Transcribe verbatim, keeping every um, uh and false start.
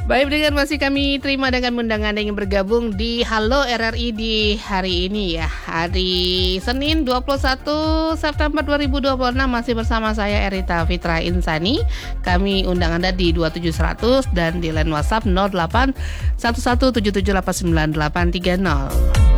Baik, dengan masih kami terima dengan undangan yang bergabung di Halo R R I di hari ini ya. Hari Senin dua puluh satu September dua ribu dua puluh enam masih bersama saya Erita Fitra Insani. Kami undang Anda di dua tujuh seratus dan di line WhatsApp nol delapan satu satu tujuh tujuh delapan sembilan delapan tiga nol.